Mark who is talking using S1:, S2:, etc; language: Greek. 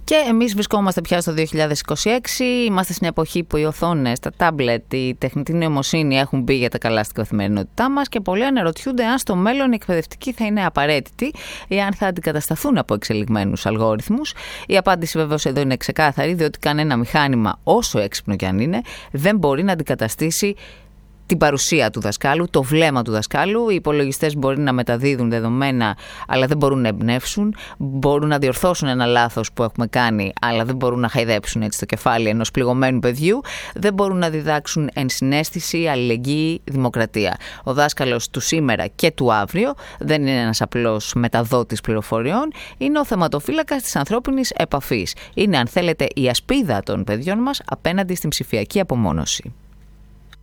S1: Και εμείς βρισκόμαστε πια στο 2026, είμαστε στην εποχή που οι οθόνες, τα τάμπλετ, η τεχνητή νοημοσύνη έχουν μπει για τα καλά στην καθημερινότητά μας και πολλοί αναρωτιούνται αν στο μέλλον η εκπαιδευτική θα είναι απαραίτητη ή αν θα αντικατασταθούν από εξελιγμένους αλγόριθμους. Η απάντηση βεβαίως εδώ είναι ξεκάθαρη, διότι κανένα μηχάνημα, όσο έξυπνο κι αν είναι, δεν μπορεί να αντικαταστήσει την παρουσία του δασκάλου, το βλέμμα του δασκάλου. Οι υπολογιστές μπορεί να μεταδίδουν δεδομένα, αλλά δεν μπορούν να εμπνεύσουν. Μπορούν να διορθώσουν ένα λάθος που έχουμε κάνει, αλλά δεν μπορούν να χαϊδέψουν έτσι το κεφάλι ενός πληγωμένου παιδιού. Δεν μπορούν να διδάξουν ενσυναίσθηση, αλληλεγγύη, δημοκρατία. Ο δάσκαλος του σήμερα και του αύριο δεν είναι ένας απλός μεταδότης πληροφοριών, είναι ο θεματοφύλακας της ανθρώπινης επαφής. Είναι, αν θέλετε, η ασπίδα των παιδιών μας απέναντι στην ψηφιακή απομόνωση.